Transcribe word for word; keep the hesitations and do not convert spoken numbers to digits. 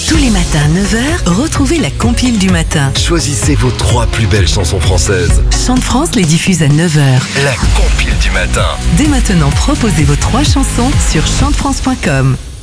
Tous les matins à neuf heures, retrouvez la compile du matin. Choisissez vos trois plus belles chansons françaises. Chante France les diffuse à neuf heures. La compile du matin. Dès maintenant, proposez vos trois chansons sur chante france point com.